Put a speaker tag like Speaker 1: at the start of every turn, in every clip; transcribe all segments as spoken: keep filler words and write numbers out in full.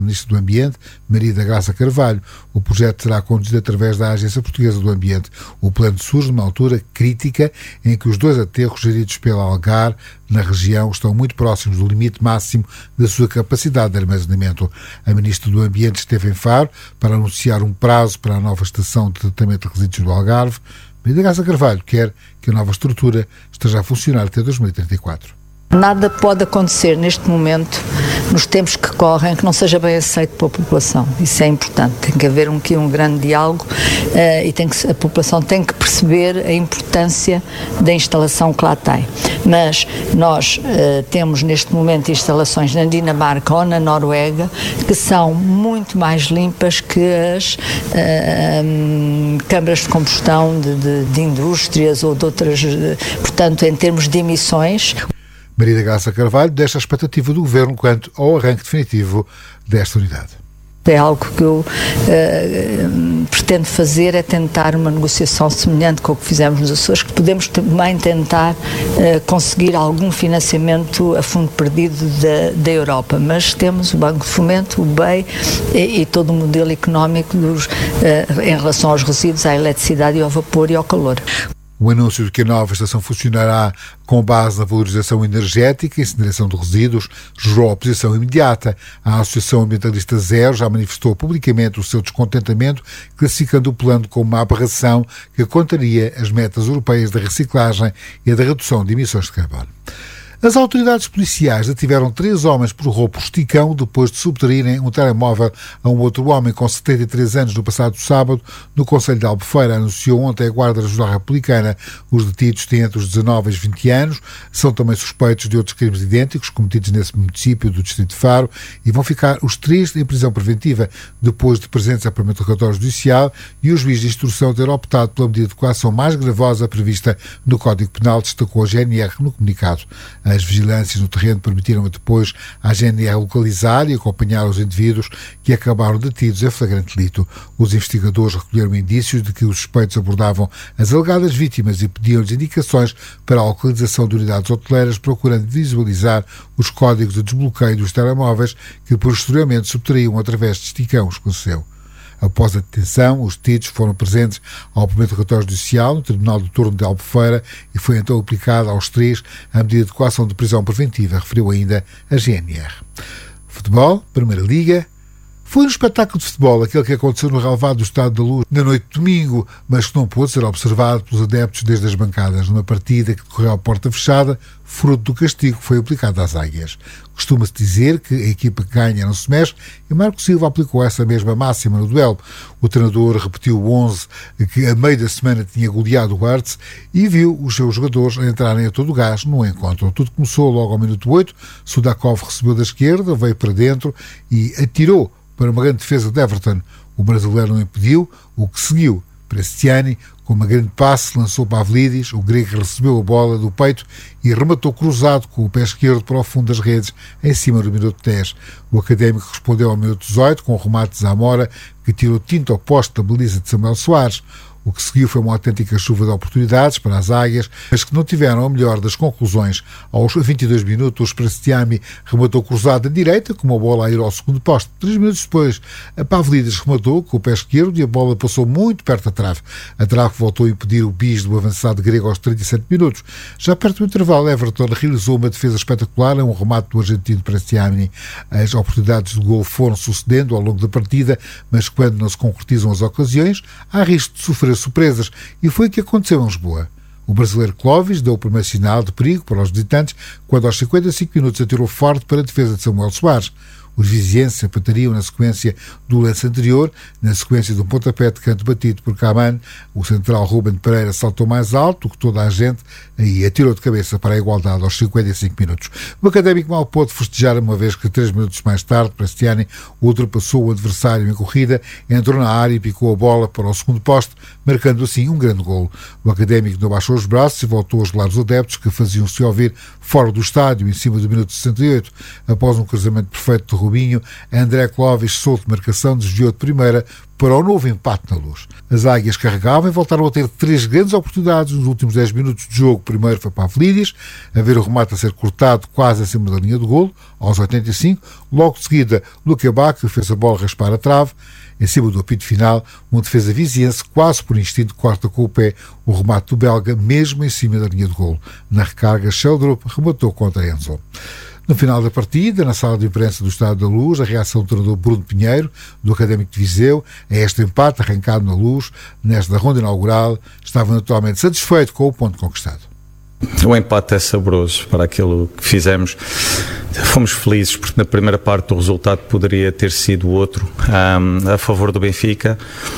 Speaker 1: Ministro do Ambiente, Maria da Graça Carvalho. O projeto será conduzido através da Agência Portuguesa do Ambiente. O plano surge numa altura crítica em que os dois aterros geridos pela Algar, na região, estão muito próximos do limite máximo da sua capacidade de armazenamento. A Ministra do Ambiente esteve em Faro para anunciar um prazo para a nova estação de tratamento de resíduos do Algarve. Maria da Graça Carvalho quer que a nova estrutura esteja a funcionar até dois mil e trinta e quatro.
Speaker 2: Nada pode acontecer neste momento, nos tempos que correm, que não seja bem aceito pela população. Isso é importante. Tem que haver um, aqui um grande diálogo uh, e tem que, a população tem que perceber a importância da instalação que lá tem. Mas nós uh, temos neste momento instalações na Dinamarca ou na Noruega que são muito mais limpas que as uh, um, câmaras de combustão de, de, de indústrias ou de outras, uh, portanto, em termos de emissões.
Speaker 1: Maria da Graça Carvalho deixa a expectativa do Governo quanto ao arranque definitivo desta unidade.
Speaker 2: É algo que eu uh, pretendo fazer, é tentar uma negociação semelhante com o que fizemos nos Açores, que podemos também tentar uh, conseguir algum financiamento a fundo perdido da, da Europa, mas temos o Banco de Fomento, o B E I e, e todo o modelo económico dos, uh, em relação aos resíduos, à eletricidade e ao vapor e ao calor.
Speaker 1: O anúncio de que a nova estação funcionará com base na valorização energética e incineração de resíduos gerou oposição imediata. A Associação Ambientalista Zero já manifestou publicamente o seu descontentamento, classificando o plano como uma aberração que contraria as metas europeias da reciclagem e da redução de emissões de carbono. As autoridades policiais detiveram três homens por roubo por esticão depois de subtraírem um telemóvel a um outro homem com setenta e três anos no passado sábado no concelho de Albufeira, anunciou ontem a Guarda Regional Republicana. Os detidos têm entre os dezanove e os vinte anos, são também suspeitos de outros crimes idênticos cometidos nesse município do distrito de Faro e vão ficar os três em prisão preventiva depois de presentes a primeiro interrogatório judicial e o juiz de instrução ter optado pela medida de coação mais gravosa prevista no Código Penal, destacou a G N R no comunicado. As vigilâncias no terreno permitiram depois à G N R localizar e acompanhar os indivíduos que acabaram detidos em flagrante delito. Os investigadores recolheram indícios de que os suspeitos abordavam as alegadas vítimas e pediam-lhes indicações para a localização de unidades hoteleiras, procurando visualizar os códigos de desbloqueio dos telemóveis que posteriormente subtraíam através de esticão, esclareceu. Após a detenção, os detidos foram presentes ao primeiro interrogatório judicial no Tribunal do Turno de Albufeira e foi então aplicada aos três a medida de coação de prisão preventiva, referiu ainda a G N R. Futebol, Primeira Liga. Foi um espetáculo de futebol aquele que aconteceu no relvado do Estádio da Luz na noite de domingo, mas que não pôde ser observado pelos adeptos desde as bancadas, numa partida que decorreu à porta fechada, fruto do castigo que foi aplicado às águias. Costuma-se dizer que a equipa que ganha não se mexe e Marco Silva aplicou essa mesma máxima no duelo. O treinador repetiu o onze que a meio da semana tinha goleado o Arts e viu os seus jogadores entrarem a todo o gás no encontro. Tudo começou logo ao minuto oito, Sudakov recebeu da esquerda, veio para dentro e atirou para uma grande defesa de Everton. O brasileiro não impediu, o que seguiu. Prestiani, com uma grande passe, lançou para Pavlidis, o grego recebeu a bola do peito e rematou cruzado com o pé esquerdo para o fundo das redes, em cima do minuto dez. O Académico respondeu ao minuto dezoito com o remate de Zamora, que tirou tinta ao poste da baliza de Samuel Soares. O que seguiu foi uma autêntica chuva de oportunidades para as águias, mas que não tiveram a melhor das conclusões. Aos vinte e dois minutos, o Prestiani rematou cruzado à direita, com uma bola a ir ao segundo poste. Três minutos depois, a Pavlidis rematou com o pé esquerdo e a bola passou muito perto da trave. A trave voltou a impedir o bis do avançado grego aos trinta e sete minutos. Já perto do intervalo, Everton realizou uma defesa espetacular a um remate do argentino Prestiani. As oportunidades de gol foram sucedendo ao longo da partida, mas quando não se concretizam as ocasiões, há risco de sofrer surpresas, e foi o que aconteceu em Lisboa. O brasileiro Clóvis deu o primeiro sinal de perigo para os visitantes quando aos cinquenta e cinco minutos atirou forte para a defesa de Samuel Soares. Os vizienses empatariam na sequência do lance anterior, na sequência de um pontapé de canto batido por Caman. O central Ruben Pereira saltou mais alto do que toda a gente e atirou de cabeça para a igualdade aos cinquenta e cinco minutos. O Académico mal pôde festejar, uma vez que três minutos mais tarde, Prestiani ultrapassou o adversário em corrida, entrou na área e picou a bola para o segundo poste, marcando assim um grande golo. O Académico não baixou os braços e voltou a gelar os adeptos, que faziam-se ouvir fora do estádio, em cima do minuto sessenta e oito. Após um cruzamento perfeito de Rubinho, André Clóvis, solto de marcação, desviou de primeira para o novo empate na Luz. As Águias carregavam e voltaram a ter três grandes oportunidades nos últimos dez minutos de jogo. Primeiro foi para Pavlidis, a ver o remate a ser cortado quase acima da linha de golo, aos oitenta e cinco. Logo de seguida, Luca Bacchio fez a bola raspar a trave. Em cima do apito final, uma defesa viziense quase por instinto corta com o pé o remate do belga, mesmo em cima da linha de golo. Na recarga, Sheldrup rematou contra Enzo. No final da partida, na sala de imprensa do Estádio da Luz, a reação do treinador Bruno Pinheiro, do Académico de Viseu, a este empate arrancado na Luz, nesta ronda inaugural, estava naturalmente satisfeito com o ponto conquistado.
Speaker 3: O empate é saboroso para aquilo que fizemos. Fomos felizes porque na primeira parte o resultado poderia ter sido outro, um, a favor do Benfica,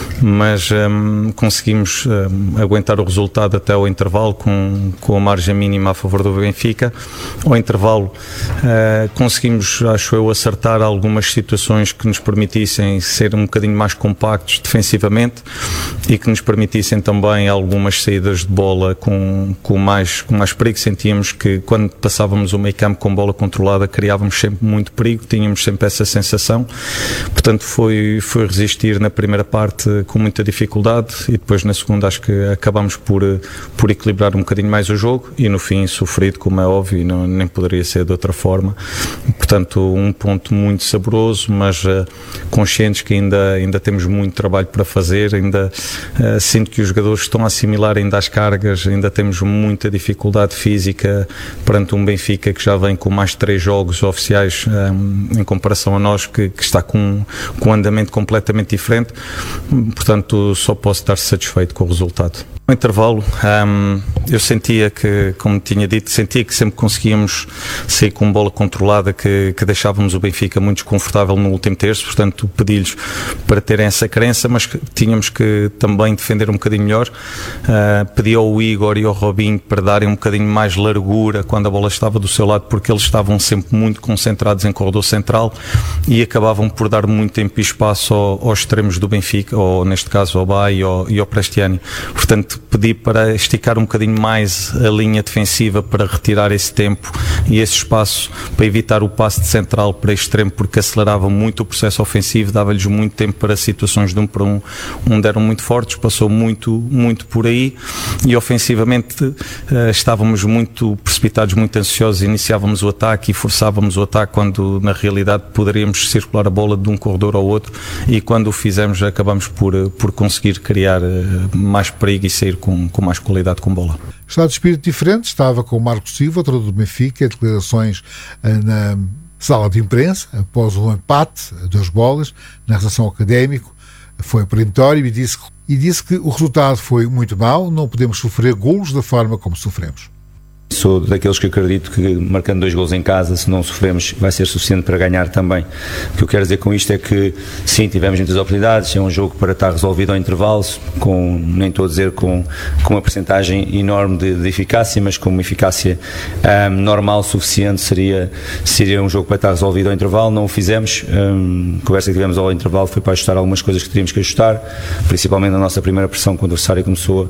Speaker 3: mas um, conseguimos um, aguentar o resultado até ao intervalo com, com a margem mínima a favor do Benfica. Ao intervalo uh, conseguimos, acho eu, acertar algumas situações que nos permitissem ser um bocadinho mais compactos defensivamente e que nos permitissem também algumas saídas de bola com, com mais com mais perigo. Sentíamos que quando passávamos o meio campo com bola controlada criávamos sempre muito perigo, tínhamos sempre essa sensação, portanto foi, foi resistir na primeira parte com muita dificuldade e depois na segunda acho que acabámos por, por equilibrar um bocadinho mais o jogo e no fim sofrido, como é óbvio, e não, nem poderia ser de outra forma. Portanto, um ponto muito saboroso, mas uh, conscientes que ainda, ainda temos muito trabalho para fazer, ainda uh, sinto que os jogadores estão a assimilar ainda as cargas, ainda temos muita dificuldade física perante um Benfica que já vem com mais três jogos oficiais um, em comparação a nós, que, que está com, com um andamento completamente diferente. Portanto, só posso estar satisfeito com o resultado. No intervalo, um, eu sentia que, como tinha dito, sentia que sempre conseguíamos sair com bola controlada, que, que deixávamos o Benfica muito desconfortável no último terço, portanto pedi-lhes para terem essa crença, mas que tínhamos que também defender um bocadinho melhor. Uh, pedi ao Igor e ao Robinho para darem um bocadinho mais largura quando a bola estava do seu lado, porque eles estavam sempre muito concentrados em corredor central e acabavam por dar muito tempo e espaço ao, aos extremos do Benfica, ou neste caso ao Bay e ao, e ao Prestiani. Portanto, pedi para esticar um bocadinho mais a linha defensiva para retirar esse tempo e esse espaço para evitar o passe de central para extremo, porque acelerava muito o processo ofensivo, dava-lhes muito tempo para situações de um para um, onde eram muito fortes, passou muito, muito por aí e ofensivamente uh, estávamos muito precipitados, muito ansiosos, iniciávamos o ataque e forçávamos o ataque quando na realidade poderíamos circular a bola de um corredor ao outro e quando o fizemos acabamos por, por conseguir criar uh, mais perigo e sair com, com mais qualidade com bola.
Speaker 1: Estado de espírito diferente estava com o Marco Silva, treinador do Benfica, declarações na sala de imprensa após o empate, duas bolas, na redação Académico, foi perentório e disse, e disse que o resultado foi muito mau, não podemos sofrer golos da forma como sofremos.
Speaker 4: Sou daqueles que acredito que marcando dois golos em casa, se não sofremos, vai ser suficiente para ganhar também. O que eu quero dizer com isto é que sim, tivemos muitas oportunidades, é um jogo para estar resolvido ao intervalo, com, nem estou a dizer com, com uma percentagem enorme de, de eficácia, mas com uma eficácia um, normal, suficiente, seria, seria um jogo para estar resolvido ao intervalo. Não o fizemos, um, a conversa que tivemos ao intervalo foi para ajustar algumas coisas que teríamos que ajustar, principalmente a nossa primeira pressão, quando o adversário começou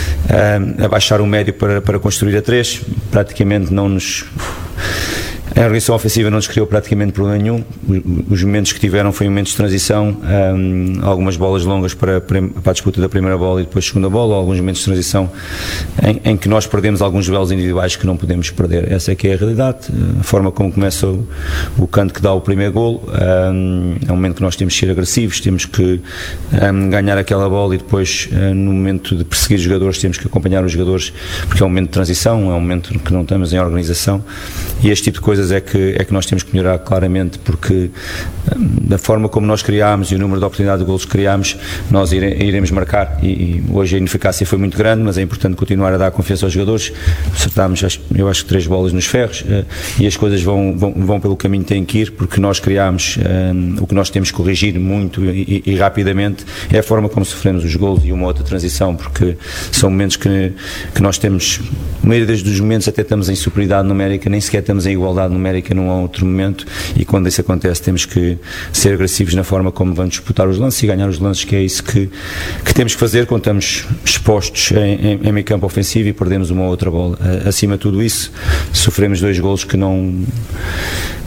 Speaker 4: um, a baixar o médio para, para construir a três. Praticamente não nos... A organização ofensiva não nos criou praticamente problema nenhum. Os momentos que tiveram foi momentos de transição, um, algumas bolas longas para, para a disputa da primeira bola e depois segunda bola, alguns momentos de transição em, em que nós perdemos alguns duelos individuais que não podemos perder. Essa é que é a realidade. A forma como começa o, o canto que dá o primeiro golo, um, é um momento que nós temos que ser agressivos, temos que um, ganhar aquela bola e depois um, no momento de perseguir os jogadores temos que acompanhar os jogadores, porque é um momento de transição, é um momento que não estamos em organização e este tipo de coisas é que, é que nós temos que melhorar claramente, porque da forma como nós criámos e o número de oportunidades de golos que criámos, nós ire, iremos marcar e, e hoje a ineficácia foi muito grande, mas é importante continuar a dar confiança aos jogadores. Acertámos, eu acho que três bolas nos ferros uh, e as coisas vão, vão, vão pelo caminho que têm que ir, porque nós criámos uh, o que nós temos que corrigir muito e, e, e rapidamente é a forma como sofremos os golos e uma outra transição, porque são momentos que, que nós temos, a maioria dos momentos até estamos em superioridade numérica, nem sequer estamos em igualdade numérica num outro momento e quando isso acontece temos que ser agressivos na forma como vamos disputar os lances e ganhar os lances, que é isso que, que temos que fazer quando estamos expostos em, em, em meio campo ofensivo e perdemos uma outra bola. Acima de tudo isso, sofremos dois golos que não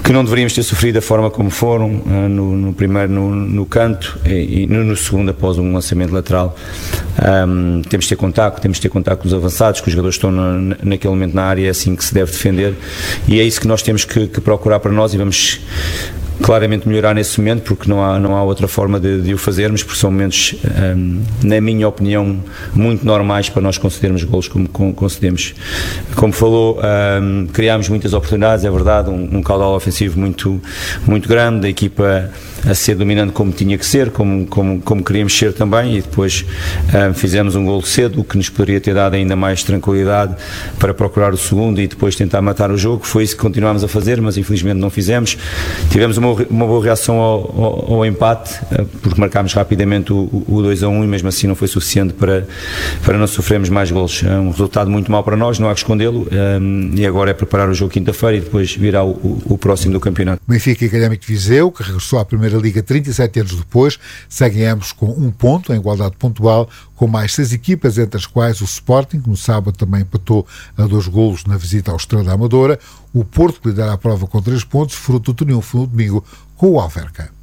Speaker 4: que não deveríamos ter sofrido da forma como foram, uh, no, no primeiro no, no canto e, e no, no segundo após um lançamento lateral. Um, temos de ter contacto, temos de ter contacto com os avançados, que os jogadores estão na, naquele momento na área, é assim que se deve defender, e é isso que nós temos que, que procurar para nós, e vamos claramente melhorar nesse momento, porque não há, não há outra forma de, de o fazermos, porque são momentos, um, na minha opinião, muito normais para nós concedermos golos como, como concedemos. Como falou, um, criámos muitas oportunidades, é verdade, um, um caudal ofensivo muito, muito grande, a equipa a ser dominante como tinha que ser, como, como, como queríamos ser também, e depois um, fizemos um golo cedo, o que nos poderia ter dado ainda mais tranquilidade para procurar o segundo e depois tentar matar o jogo. Foi isso que continuámos a fazer, mas infelizmente não fizemos. Tivemos uma uma boa reação ao, ao, ao empate, porque marcámos rapidamente o, o dois a um, e mesmo assim não foi suficiente para, para não sofrermos mais golos. É um resultado muito mau para nós, não há que escondê-lo, um, e agora é preparar o jogo quinta-feira e depois virá o, o, o próximo do campeonato.
Speaker 1: Benfica e Académico de Viseu, que regressou à Primeira Liga trinta e sete anos depois, seguem ambos com um ponto, em igualdade pontual, com mais seis equipas, entre as quais o Sporting, que no sábado também empatou a dois golos na visita ao Estrela da Amadora, o Porto, que lidera a prova com três pontos, fruto do triunfo no domingo com o Alverca.